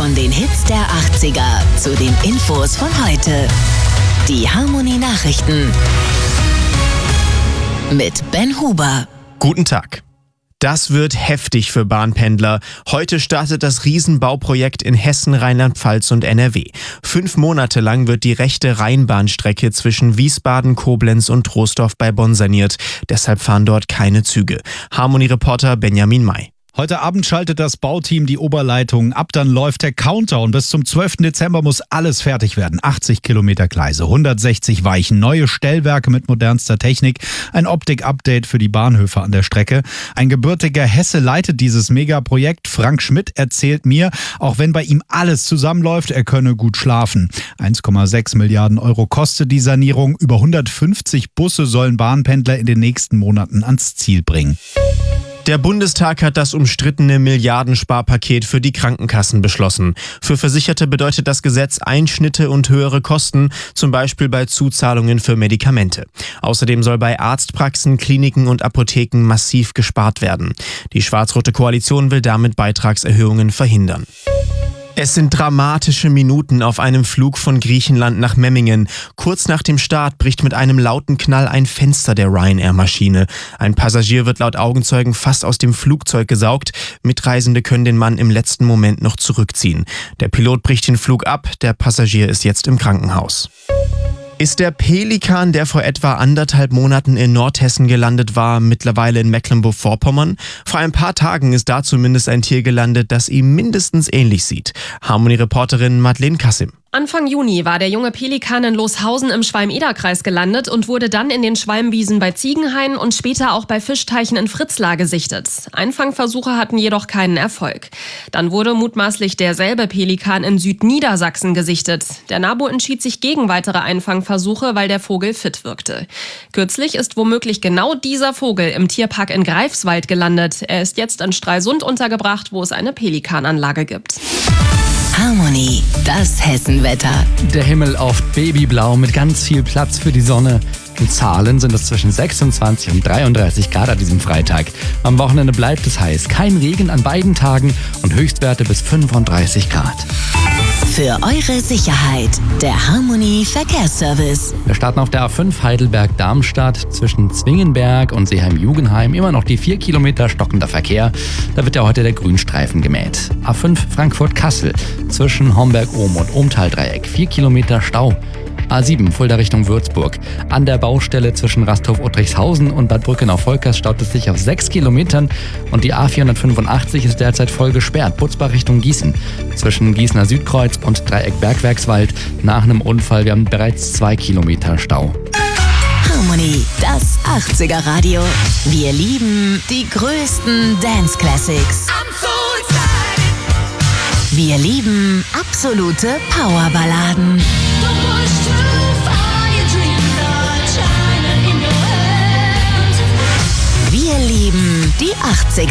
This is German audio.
Von den Hits der 80er zu den Infos von heute. Die Harmony Nachrichten mit Ben Huber. Guten Tag. Das wird heftig für Bahnpendler. Heute startet das Riesenbauprojekt in Hessen, Rheinland-Pfalz und NRW. 5 Monate lang wird die rechte Rheinbahnstrecke zwischen Wiesbaden, Koblenz und Troisdorf bei Bonn saniert. Deshalb fahren dort keine Züge. Harmony-Reporter Benjamin May. Heute Abend schaltet das Bauteam die Oberleitung ab, dann läuft der Countdown. Bis zum 12. Dezember muss alles fertig werden. 80 Kilometer Gleise, 160 Weichen, neue Stellwerke mit modernster Technik, ein Optik-Update für die Bahnhöfe an der Strecke. Ein gebürtiger Hesse leitet dieses Megaprojekt. Frank Schmidt erzählt mir, auch wenn bei ihm alles zusammenläuft, er könne gut schlafen. 1,6 Milliarden Euro kostet die Sanierung. Über 150 Busse sollen Bahnpendler in den nächsten Monaten ans Ziel bringen. Der Bundestag hat das umstrittene Milliardensparpaket für die Krankenkassen beschlossen. Für Versicherte bedeutet das Gesetz Einschnitte und höhere Kosten, zum Beispiel bei Zuzahlungen für Medikamente. Außerdem soll bei Arztpraxen, Kliniken und Apotheken massiv gespart werden. Die schwarz-rote Koalition will damit Beitragserhöhungen verhindern. Es sind dramatische Minuten auf einem Flug von Griechenland nach Memmingen. Kurz nach dem Start bricht mit einem lauten Knall ein Fenster der Ryanair-Maschine. Ein Passagier wird laut Augenzeugen fast aus dem Flugzeug gesaugt. Mitreisende können den Mann im letzten Moment noch zurückziehen. Der Pilot bricht den Flug ab, der Passagier ist jetzt im Krankenhaus. Ist der Pelikan, der vor etwa 1,5 Monaten in Nordhessen gelandet war, mittlerweile in Mecklenburg-Vorpommern? Vor ein paar Tagen ist da zumindest ein Tier gelandet, das ihm mindestens ähnlich sieht. Harmony-Reporterin Madeleine Kassim. Anfang Juni war der junge Pelikan in Loshausen im Schwalm-Eder-Kreis gelandet und wurde dann in den Schwalmwiesen bei Ziegenhain und später auch bei Fischteichen in Fritzlar gesichtet. Einfangversuche hatten jedoch keinen Erfolg. Dann wurde mutmaßlich derselbe Pelikan in Südniedersachsen gesichtet. Der NABU entschied sich gegen weitere Einfangversuche, weil der Vogel fit wirkte. Kürzlich ist womöglich genau dieser Vogel im Tierpark in Greifswald gelandet. Er ist jetzt in Stralsund untergebracht, wo es eine Pelikananlage gibt. Harmony, das Hessenwetter. Der Himmel oft babyblau mit ganz viel Platz für die Sonne. In Zahlen sind es zwischen 26 und 33 Grad an diesem Freitag. Am Wochenende bleibt es heiß. Kein Regen an beiden Tagen und Höchstwerte bis 35 Grad. Für eure Sicherheit, der Harmony Verkehrsservice. Wir starten auf der A5 Heidelberg-Darmstadt zwischen Zwingenberg und Seeheim-Jugenheim. Immer noch die 4 Kilometer stockender Verkehr. Da wird ja heute der Grünstreifen gemäht. A5 Frankfurt-Kassel zwischen Homberg-Ohm und Ohmtal-Dreieck. 4 Kilometer Stau. A7 Fulda Richtung Würzburg. An der Baustelle zwischen Rasthof-Uttrichshausen und Bad Brückenau-Volkers staut es sich auf 6 Kilometern und die A485 ist derzeit voll gesperrt. Butzbach Richtung Gießen. Zwischen Gießener Südkreuz und Dreieck Bergwerkswald. Nach einem Unfall, wir haben bereits 2 Kilometer Stau. Harmony, das 80er Radio. Wir lieben die größten Dance Classics. Wir lieben absolute Powerballaden. Wir lieben die 80er